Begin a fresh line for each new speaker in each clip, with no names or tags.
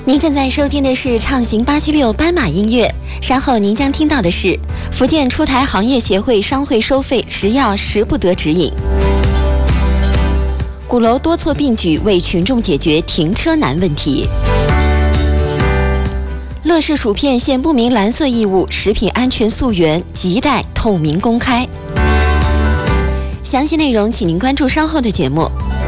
您正在收听的是畅行876斑马音乐，稍后您将听到的是福建出台行业协会商会收费食药食不得指引，鼓楼多措并举为群众解决停车难问题。乐事薯片现不明蓝色异物，食品安全溯源亟待透明公开。详细内容请您关注稍后的节目。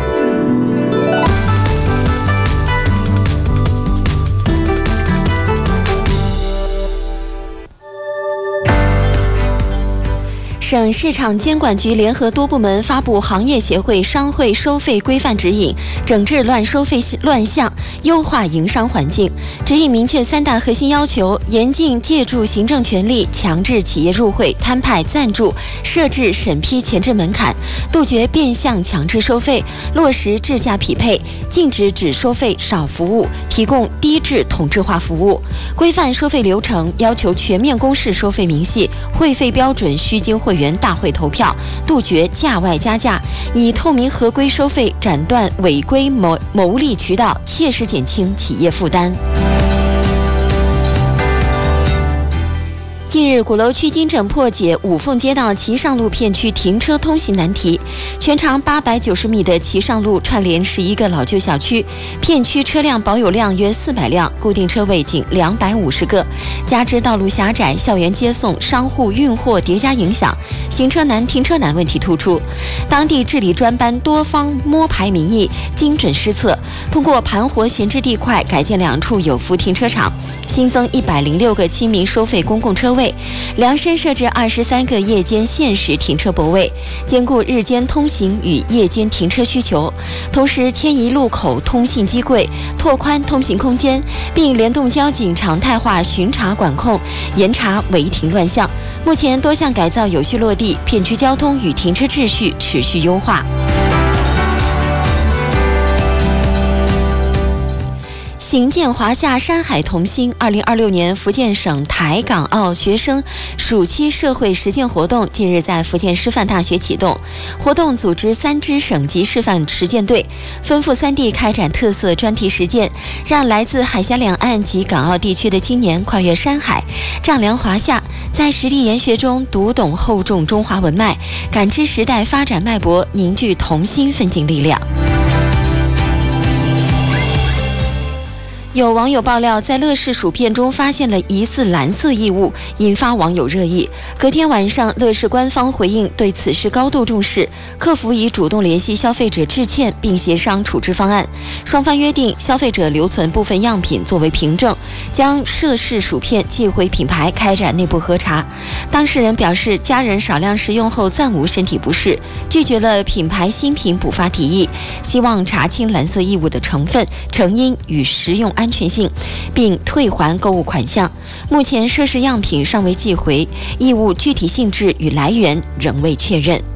省市场监管局联合多部门发布行业协会商会收费规范指引，整治乱收费乱象，优化营商环境。指引明确3大核心要求：严禁借助行政权力强制企业入会、摊派、赞助，设置审批前置门槛，杜绝变相强制收费，落实质价匹配，禁止只收费少服务，提供低质同质化服务。规范收费流程，要求全面公示收费明细，会费标准须经会员大会投票，杜绝价外加价，以透明合规收费斩断违规牟利渠道，切实减轻企业负担。近日，鼓楼区经整破解五凤街道旗上路片区停车通行难题。全长890米的旗上路串联11个老旧小区，片区车辆保有量约400辆，固定车位仅250个，加之道路狭窄、校园接送、商户运货叠加影响，行车难、停车难问题突出。当地治理专班多方摸排民意，精准施策，通过盘活闲置地块，改建2处有伏停车场，新增106个亲民收费公共车位，量身设置23个夜间限时停车泊位，兼顾日间通行与夜间停车需求。同时迁移路口通信机柜，拓宽通行空间，并联动交警常态化巡查管控，严查违停乱象。目前多项改造有序落地，片区交通与停车秩序持续优化。行健华夏山海同心2026年福建省台港澳学生暑期社会实践活动近日在福建师范大学启动。活动组织3支省级示范实践队，分赴3地开展特色专题实践，让来自海峡两岸及港澳地区的青年跨越山海，丈量华夏，在实地研学中读懂厚重中华文脉，感知时代发展脉搏，凝聚同心奋进力量。有网友爆料，在乐事薯片中发现了疑似蓝色异物，引发网友热议。隔天晚上，乐事官方回应对此事高度重视，客服已主动联系消费者致歉，并协商处置方案。双方约定，消费者留存部分样品作为凭证，将涉事薯片寄回品牌开展内部核查。当事人表示，家人少量食用后暂无身体不适，拒绝了品牌新品补发提议，希望查清蓝色异物的成分、成因与食用安全性，并退还购物款项。目前涉事样品尚未寄回，异物具体性质与来源仍未确认。